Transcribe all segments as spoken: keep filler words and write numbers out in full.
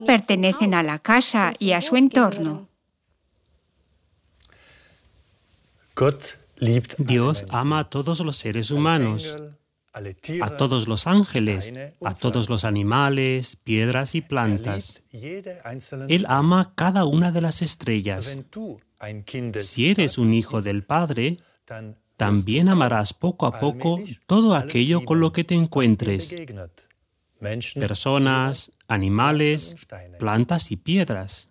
pertenecen a la casa y a su entorno. Dios ama a todos los seres humanos, a todos los ángeles, a todos los animales, piedras y plantas. Él ama cada una de las estrellas. Si eres un hijo del Padre, también amarás poco a poco todo aquello con lo que te encuentres. Personas, animales, plantas y piedras.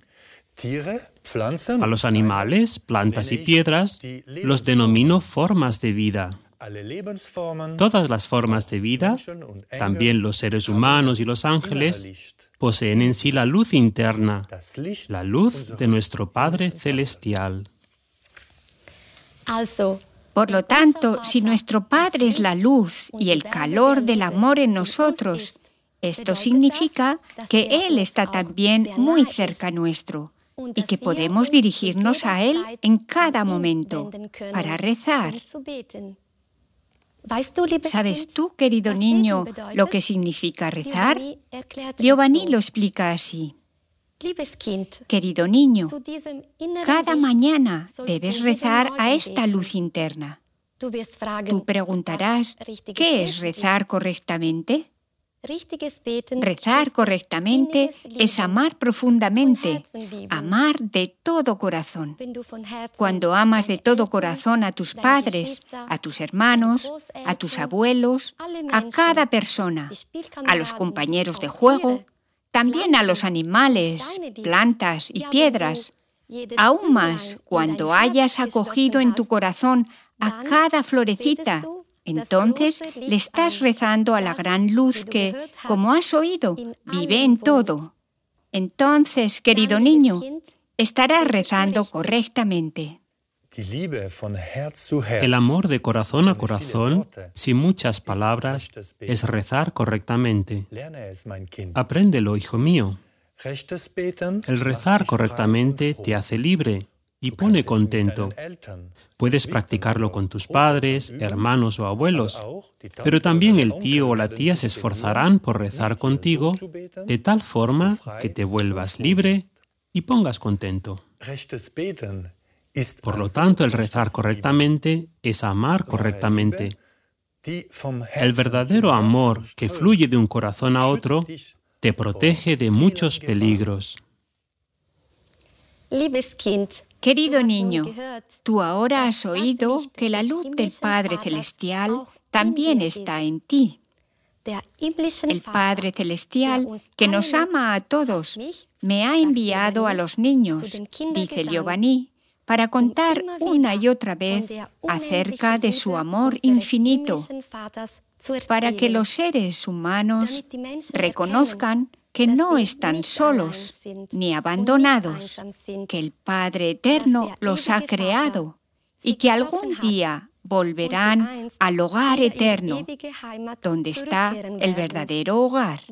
A los animales, plantas y piedras los denomino formas de vida. Todas las formas de vida, también los seres humanos y los ángeles, poseen en sí la luz interna, la luz de nuestro Padre Celestial. Por lo tanto, si nuestro Padre es la luz y el calor del amor en nosotros, esto significa que Él está también muy cerca nuestro y que podemos dirigirnos a Él en cada momento para rezar. ¿Sabes tú, querido niño, lo que significa rezar? Giovanni lo explica así. Querido niño, cada mañana debes rezar a esta luz interna. Tú preguntarás, ¿qué es rezar correctamente? Rezar correctamente es amar profundamente, amar de todo corazón. Cuando amas de todo corazón a tus padres, a tus hermanos, a tus abuelos, a cada persona, a los compañeros de juego, también a los animales, plantas y piedras, aún más cuando hayas acogido en tu corazón a cada florecita, entonces le estás rezando a la gran luz que, como has oído, vive en todo. Entonces, querido niño, estarás rezando correctamente. El amor de corazón a corazón, sin muchas palabras, es rezar correctamente. Apréndelo, hijo mío. El rezar correctamente te hace libre y pone contento. Puedes practicarlo con tus padres, hermanos o abuelos, pero también el tío o la tía se esforzarán por rezar contigo de tal forma que te vuelvas libre y pongas contento. Por lo tanto, el rezar correctamente es amar correctamente. El verdadero amor que fluye de un corazón a otro te protege de muchos peligros. Querido niño, tú ahora has oído que la luz del Padre Celestial también está en ti. El Padre Celestial, que nos ama a todos, me ha enviado a los niños, dice Giovanni, para contar una y otra vez acerca de su amor infinito, para que los seres humanos reconozcan que no están solos ni abandonados, que el Padre Eterno los ha creado y que algún día volverán al hogar eterno, donde está el verdadero hogar.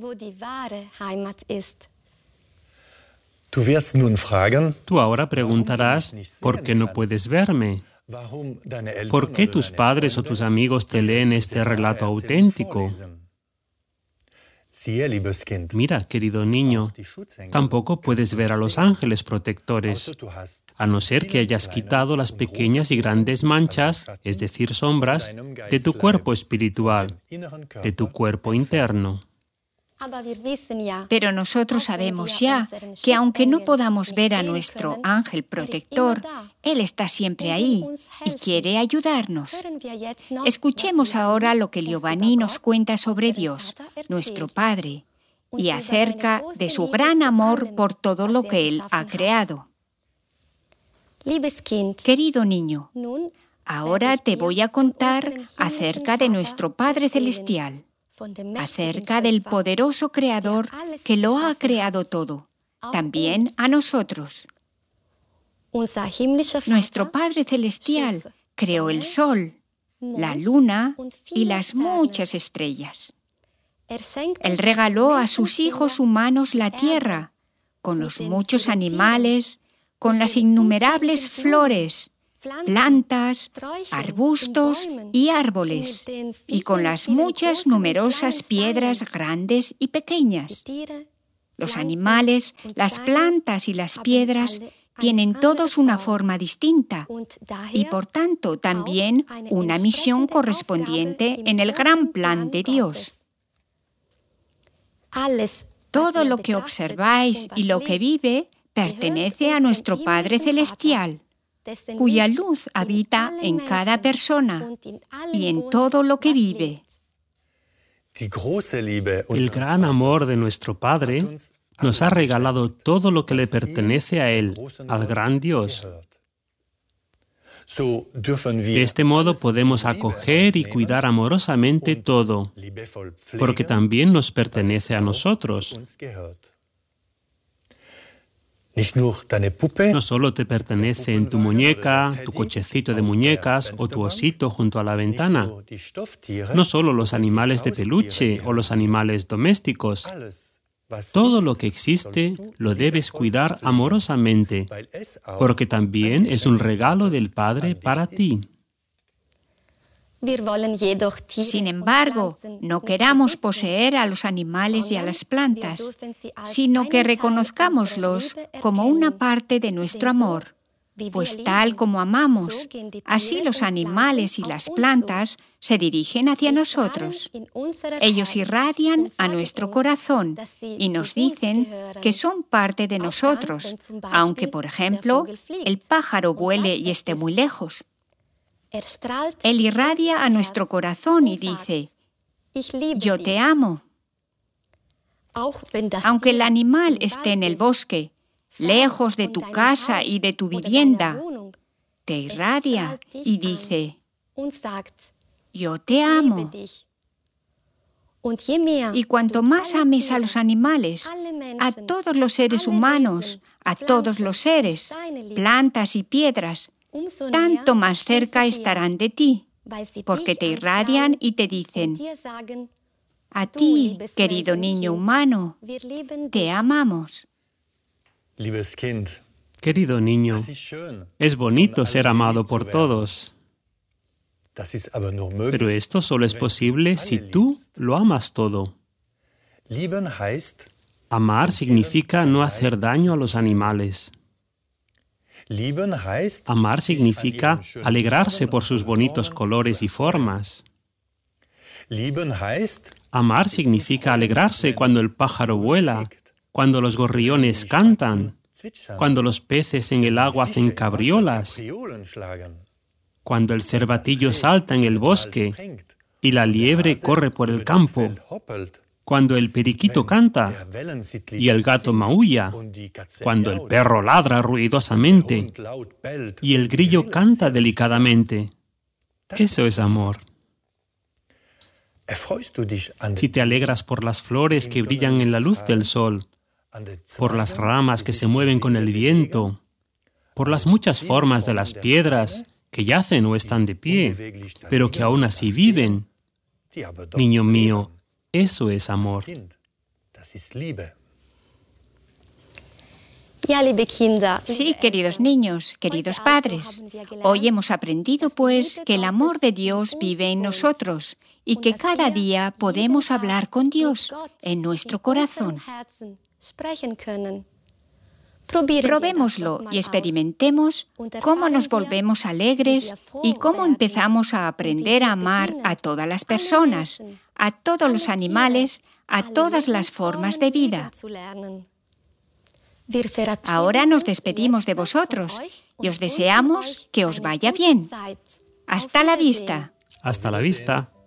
Tú ahora preguntarás, ¿por qué no puedes verme? ¿Por qué tus padres o tus amigos te leen este relato auténtico? Mira, querido niño, tampoco puedes ver a los ángeles protectores, a no ser que hayas quitado las pequeñas y grandes manchas, es decir, sombras, de tu cuerpo espiritual, de tu cuerpo interno. Pero nosotros sabemos ya que aunque no podamos ver a nuestro ángel protector, Él está siempre ahí y quiere ayudarnos. Escuchemos ahora lo que Giovanni nos cuenta sobre Dios, nuestro Padre, y acerca de su gran amor por todo lo que Él ha creado. Querido niño, ahora te voy a contar acerca de nuestro Padre Celestial, acerca del poderoso Creador que lo ha creado todo, también a nosotros. Nuestro Padre Celestial creó el sol, la luna y las muchas estrellas. Él regaló a sus hijos humanos la tierra, con los muchos animales, con las innumerables flores, plantas, arbustos y árboles, y con las muchas numerosas piedras grandes y pequeñas. Los animales, las plantas y las piedras tienen todos una forma distinta y por tanto también una misión correspondiente en el gran plan de Dios. Todo lo que observáis y lo que vive pertenece a nuestro Padre Celestial, cuya luz habita en cada persona y en todo lo que vive. El gran amor de nuestro Padre nos ha regalado todo lo que le pertenece a Él, al gran Dios. De este modo podemos acoger y cuidar amorosamente todo, porque también nos pertenece a nosotros. No solo te pertenece en tu muñeca, tu cochecito de muñecas o tu osito junto a la ventana. No solo los animales de peluche o los animales domésticos. Todo lo que existe lo debes cuidar amorosamente, porque también es un regalo del Padre para ti. Sin embargo, no queramos poseer a los animales y a las plantas, sino que reconozcámoslos como una parte de nuestro amor, pues tal como amamos, así los animales y las plantas se dirigen hacia nosotros. Ellos irradian a nuestro corazón y nos dicen que son parte de nosotros, aunque, por ejemplo, el pájaro vuele y esté muy lejos. Él irradia a nuestro corazón y dice, yo te amo. Aunque el animal esté en el bosque, lejos de tu casa y de tu vivienda, te irradia y dice, yo te amo. Y cuanto más ames a los animales, a todos los seres humanos, a todos los seres, plantas y piedras, tanto más cerca estarán de ti, porque te irradian y te dicen, a ti, querido niño humano, te amamos. Querido niño, es bonito ser amado por todos, pero esto solo es posible si tú lo amas todo. Amar significa no hacer daño a los animales. Amar significa alegrarse por sus bonitos colores y formas. Amar significa alegrarse cuando el pájaro vuela, cuando los gorriones cantan, cuando los peces en el agua hacen cabriolas, cuando el cervatillo salta en el bosque y la liebre corre por el campo, cuando el periquito canta y el gato maulla, cuando el perro ladra ruidosamente y el grillo canta delicadamente. Eso es amor. Si te alegras por las flores que brillan en la luz del sol, por las ramas que se mueven con el viento, por las muchas formas de las piedras que yacen o están de pie, pero que aún así viven, niño mío, eso es amor. Sí, queridos niños, queridos padres, hoy hemos aprendido pues que el amor de Dios vive en nosotros y que cada día podemos hablar con Dios en nuestro corazón. Probémoslo y experimentemos cómo nos volvemos alegres y cómo empezamos a aprender a amar a todas las personas, a todos los animales, a todas las formas de vida. Ahora nos despedimos de vosotros y os deseamos que os vaya bien. Hasta la vista. Hasta la vista.